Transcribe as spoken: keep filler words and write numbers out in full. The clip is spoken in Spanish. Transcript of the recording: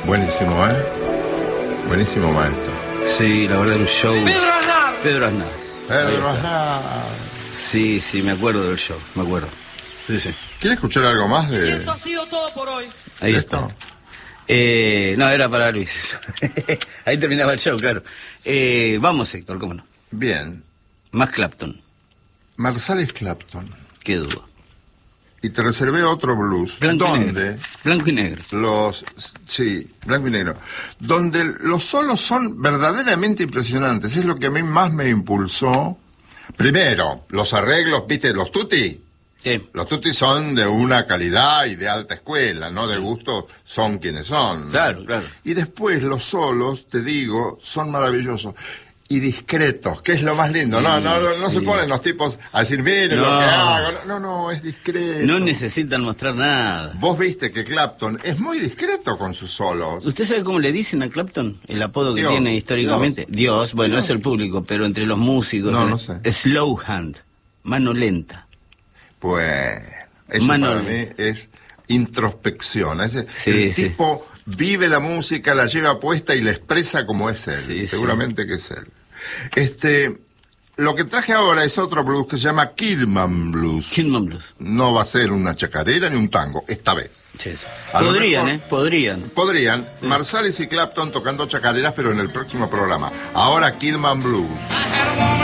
Buenísimo, ¿eh? Buenísimo, maestro. Sí, la verdad, un show. Pedro Aznar. Pedro Aznar. Pedro Aznar. Sí, sí, me acuerdo del show, me acuerdo. Sí, sí. ¿Quiere escuchar algo más Y de esto ha sido todo por hoy. Ahí de está. esto? Eh, no, era para Luis. Ahí terminaba el show, claro. Eh, vamos, Héctor, cómo no. Bien. Más Clapton, Marsalis Clapton. qué duda. Y te reservé otro blues. Blanco y donde negro. Blanco y negro. los... Sí, blanco y negro. Donde los solos son verdaderamente impresionantes. Es lo que a mí más me impulsó. Primero, los arreglos, ¿viste? Los tutti. Sí. Los tutti son de una calidad y de alta escuela, no de gusto, son quienes son. Claro, claro. Y después los solos, te digo, son maravillosos. Y discretos, que es lo más lindo. Sí, no, no, no, no sí. se ponen los tipos a decir, miren No. lo que hago. No, no, es discreto. No necesitan mostrar nada. Vos viste que Clapton es muy discreto con sus solos. ¿Usted sabe cómo le dicen a Clapton? El apodo que Dios, tiene históricamente. Dios. Dios, bueno, Dios. es el público, pero entre los músicos. No, eh, no sé. Slow hand, mano lenta. Pues eso Mano para lenta. mí es introspección. Es, Sí, el sí. tipo vive la música, la lleva puesta y la expresa como es él. Sí, Seguramente que es él. Este, lo que traje ahora es otro blues que se llama Kidman Blues. Kidman Blues. No va a ser una chacarera ni un tango, esta vez. Sí, sí. A lo Podrían, mejor- ¿eh? Podrían. Podrían, Marsalis y Clapton tocando chacareras, pero en el próximo programa. Ahora Kidman Blues.